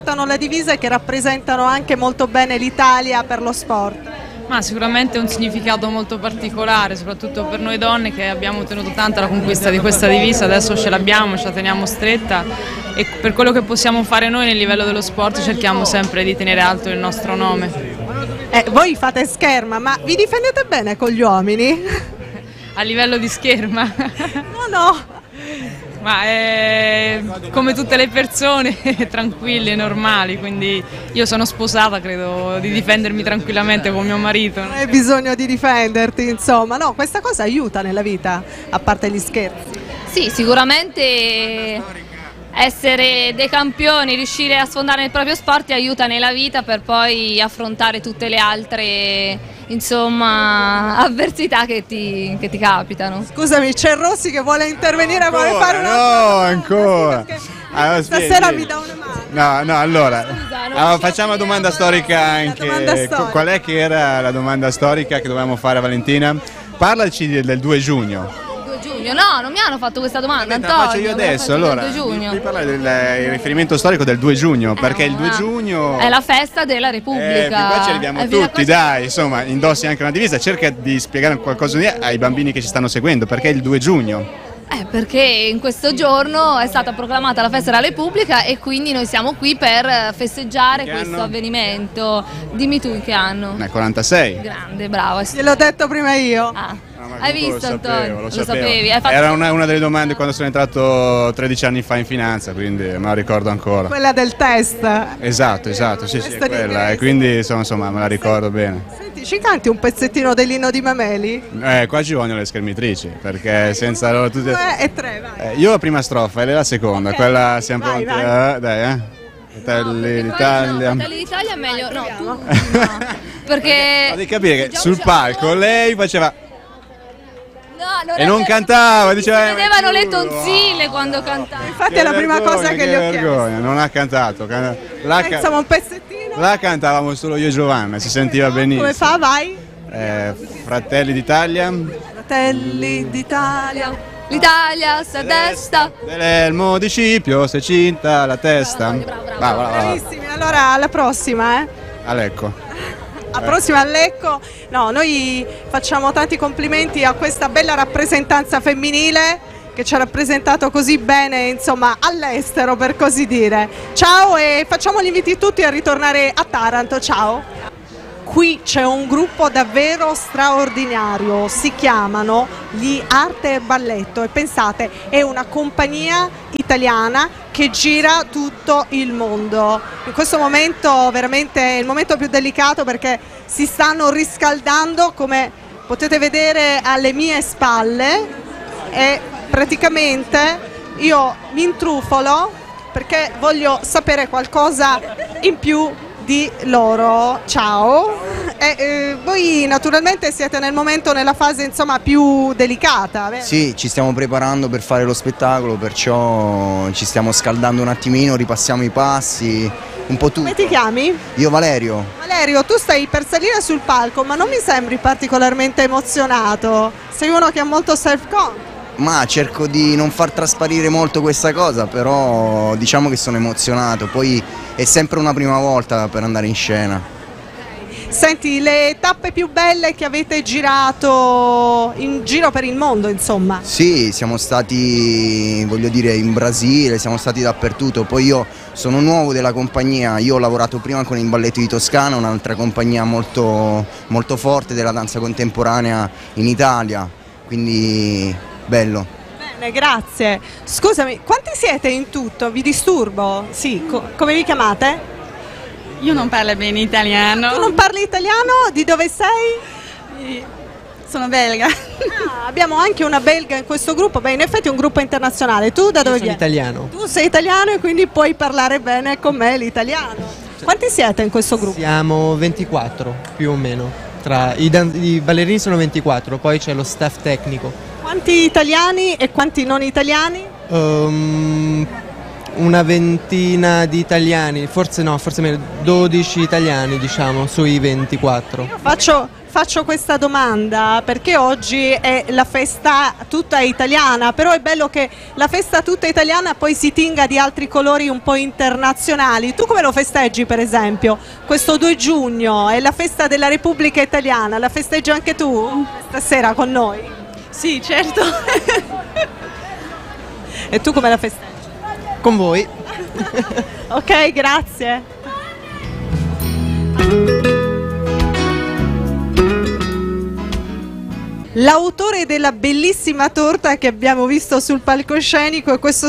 Portano la divisa e che rappresentano anche molto bene l'Italia per lo sport. Ma sicuramente è un significato molto particolare, soprattutto per noi donne che abbiamo tenuto tanto alla conquista di questa divisa, adesso ce l'abbiamo, ce la teniamo stretta e per quello che possiamo fare noi nel livello dello sport cerchiamo sempre di tenere alto il nostro nome. Voi fate scherma, ma vi difendete bene con gli uomini? A livello di scherma? No. Ma come tutte le persone, tranquille, normali, quindi io sono sposata, credo di difendermi tranquillamente con mio marito. Non hai bisogno di difenderti, insomma. No, questa cosa aiuta nella vita, a parte gli scherzi. Sì, sicuramente essere dei campioni, riuscire a sfondare nel proprio sport ti aiuta nella vita per poi affrontare tutte le altre, insomma, avversità che ti capitano. Scusami, c'è Rossi che vuole intervenire, ancora, vuole fare una no, ancora. Allora, stasera mi dà una mano. No, allora, facciamo una domanda storica anche. Domanda storica. Qual è che era la domanda storica che dovevamo fare a Valentina? Parlaci del 2 giugno. No, non mi hanno fatto questa domanda, La Antonio. faccio io adesso, allora. Devi parlare del riferimento storico del 2 giugno, perché il 2 giugno è la festa della Repubblica. Qua ci arriviamo tutti, dai, insomma, indossi anche una divisa, cerca di spiegare qualcosa ai bambini che ci stanno seguendo, perché il 2 giugno? Perché in questo giorno è stata proclamata la festa della Repubblica e quindi noi siamo qui per festeggiare questo avvenimento. Dimmi tu in che anno? Nel 46. Grande, bravo. Gliel'ho detto prima io. Hai visto, Antonio? Lo sapevi. Era una delle domande quando sono entrato 13 anni fa in finanza, quindi me la ricordo ancora. Quella del test. Esatto, sì, è quella, e quindi insomma me la ricordo bene. Senti, ci canti un pezzettino dell'inno di Mameli? Qua ci vogliono le schermitrici, perché senza loro tutte... 2 e 3, vai. Io la prima strofa e lei la seconda, Okay. quella siamo pronti, Vai. Dai, Fratelli d'Italia. Fratelli d'Italia è meglio, no, tu no. Perché... Devi capire che sul palco lei faceva... No, e non cantava, diceva... Si vedevano le tonsille quando cantava. Infatti è la prima cosa che gli ho chiesto. Non ha cantato. Insomma, un pezzettino. La cantavamo solo io e Giovanna, si sentiva benissimo. Come fa, vai? Fratelli d'Italia. Fratelli d'Italia. L'Italia sta a destra. Dell'elmo di Scipio, se cinta la testa. Bravo. Bravissimi, allora alla prossima, Lecco. La prossima a Lecco. No, noi facciamo tanti complimenti a questa bella rappresentanza femminile che ci ha rappresentato così bene, insomma, all'estero, per così dire. Ciao e facciamo gli inviti tutti a ritornare a Taranto. Ciao. Qui c'è un gruppo davvero straordinario, si chiamano gli Arte e Balletto e pensate, è una compagnia italiana che gira tutto il mondo. In questo momento veramente è il momento più delicato perché si stanno riscaldando, come potete vedere alle mie spalle, e praticamente io mi intrufolo perché voglio sapere qualcosa in più di loro. Ciao. Voi naturalmente siete nel momento, nella fase insomma più delicata, vero? Sì, ci stiamo preparando per fare lo spettacolo, perciò ci stiamo scaldando un attimino, ripassiamo i passi, un po' tutto. Come ti chiami? Io Valerio. Valerio, tu stai per salire sul palco, ma non mi sembri particolarmente emozionato. Sei uno che ha molto self-confidence. Ma cerco di non far trasparire molto questa cosa, però diciamo che sono emozionato, poi è sempre una prima volta per andare in scena. Senti, le tappe più belle che avete girato in giro per il mondo, insomma? Sì, siamo stati, voglio dire, in Brasile, siamo stati dappertutto, poi io sono nuovo della compagnia, io ho lavorato prima con il Balletto di Toscana, un'altra compagnia molto forte della danza contemporanea in Italia, quindi bello. Bene, grazie. Scusami, quanti siete in tutto? Vi disturbo? Sì, come vi chiamate? Io non parlo bene italiano. Tu non parli italiano? Di dove sei? Sono belga. Abbiamo anche una belga in questo gruppo, beh in effetti è un gruppo internazionale. Tu da dove vieni? Sono italiano. Tu sei italiano e quindi puoi parlare bene con me l'italiano. Quanti siete in questo gruppo? Siamo 24 più o meno, i ballerini sono 24, poi c'è lo staff tecnico. Quanti italiani e quanti non italiani? una ventina di italiani, forse meno, 12 italiani diciamo sui 24. Faccio questa domanda perché oggi è la festa tutta italiana, però è bello che la festa tutta italiana poi si tinga di altri colori un po' internazionali. Tu come lo festeggi, per esempio? Questo 2 giugno è la festa della Repubblica Italiana, la festeggi anche tu stasera con noi? Sì, certo. E tu come la festeggi? Con voi. Ok, grazie. L'autore della bellissima torta che abbiamo visto sul palcoscenico è questo